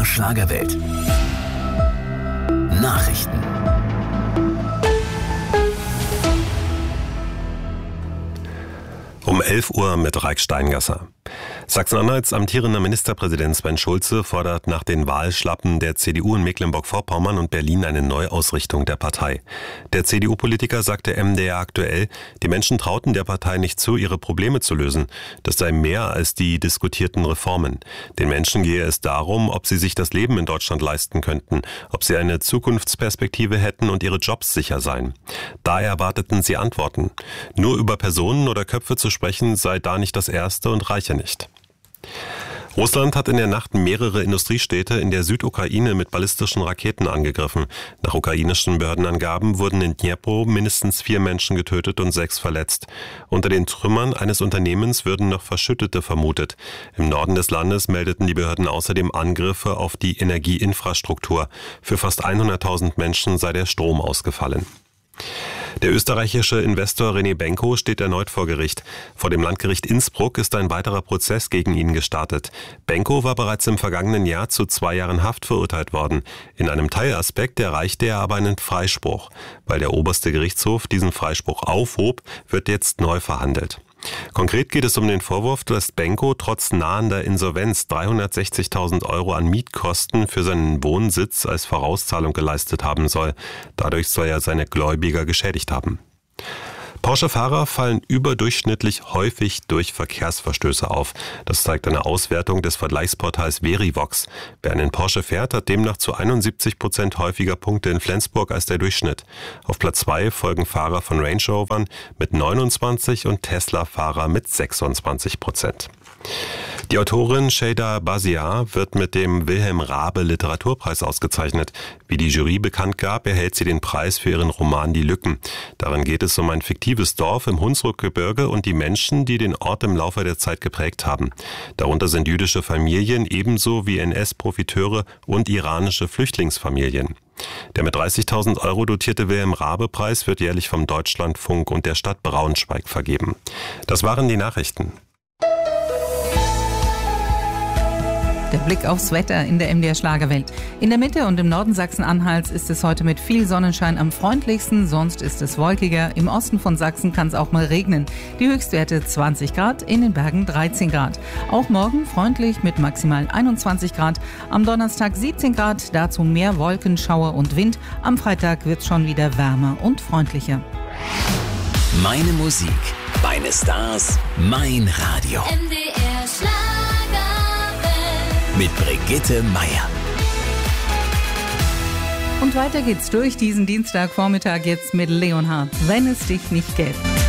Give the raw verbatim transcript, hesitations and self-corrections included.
Schlagerwelt. Nachrichten. Um elf Uhr mit Raik Steingasser. Sachsen-Anhalts amtierender Ministerpräsident Sven Schulze fordert nach den Wahlschlappen der C D U in Mecklenburg-Vorpommern und Berlin eine Neuausrichtung der Partei. Der C D U-Politiker sagte M D R aktuell, die Menschen trauten der Partei nicht zu, ihre Probleme zu lösen. Das sei mehr als die diskutierten Reformen. Den Menschen gehe es darum, ob sie sich das Leben in Deutschland leisten könnten, ob sie eine Zukunftsperspektive hätten und ihre Jobs sicher seien. Da erwarteten sie Antworten. Nur über Personen oder Köpfe zu sprechen, sei da nicht das Erste und reiche nicht. Russland hat in der Nacht mehrere Industriestädte in der Südukraine mit ballistischen Raketen angegriffen. Nach ukrainischen Behördenangaben wurden in Dnipro mindestens vier Menschen getötet und sechs verletzt. Unter den Trümmern eines Unternehmens würden noch Verschüttete vermutet. Im Norden des Landes meldeten die Behörden außerdem Angriffe auf die Energieinfrastruktur. Für fast hunderttausend Menschen sei der Strom ausgefallen. Der österreichische Investor René Benko steht erneut vor Gericht. Vor dem Landgericht Innsbruck ist ein weiterer Prozess gegen ihn gestartet. Benko war bereits im vergangenen Jahr zu zwei Jahren Haft verurteilt worden. In einem Teilaspekt erreichte er aber einen Freispruch. Weil der oberste Gerichtshof diesen Freispruch aufhob, wird jetzt neu verhandelt. Konkret geht es um den Vorwurf, dass Benko trotz nahender Insolvenz dreihundertsechzigtausend Euro an Mietkosten für seinen Wohnsitz als Vorauszahlung geleistet haben soll. Dadurch soll er seine Gläubiger geschädigt haben. Porsche-Fahrer fallen überdurchschnittlich häufig durch Verkehrsverstöße auf. Das zeigt eine Auswertung des Vergleichsportals Verivox. Wer einen Porsche fährt, hat demnach zu einundsiebzig Prozent häufiger Punkte in Flensburg als der Durchschnitt. Auf Platz zwei folgen Fahrer von Range Rovern mit neunundzwanzig und Tesla-Fahrer mit sechsundzwanzig Prozent. Die Autorin Şeyda Basiar wird mit dem Wilhelm Raabe Literaturpreis ausgezeichnet. Wie die Jury bekannt gab, erhält sie den Preis für ihren Roman Die Lücken. Darin geht es um ein fiktives Dorf im Hunsrückgebirge und die Menschen, die den Ort im Laufe der Zeit geprägt haben. Darunter sind jüdische Familien ebenso wie N S-Profiteure und iranische Flüchtlingsfamilien. Der mit dreißigtausend Euro dotierte Wilhelm-Raabe-Preis wird jährlich vom Deutschlandfunk und der Stadt Braunschweig vergeben. Das waren die Nachrichten. Der Blick aufs Wetter in der M D R Schlagerwelt. In der Mitte und im Norden Sachsen-Anhalts ist es heute mit viel Sonnenschein am freundlichsten, sonst ist es wolkiger. Im Osten von Sachsen kann es auch mal regnen. Die Höchstwerte zwanzig Grad, in den Bergen dreizehn Grad. Auch morgen freundlich mit maximal einundzwanzig Grad. Am Donnerstag siebzehn Grad, dazu mehr Wolken, Schauer und Wind. Am Freitag wird es schon wieder wärmer und freundlicher. Meine Musik, meine Stars, mein Radio. M D R Schlager. Mit Brigitte Meier. Und weiter geht's durch diesen Dienstagvormittag jetzt mit Leonhard, wenn es dich nicht gäbe.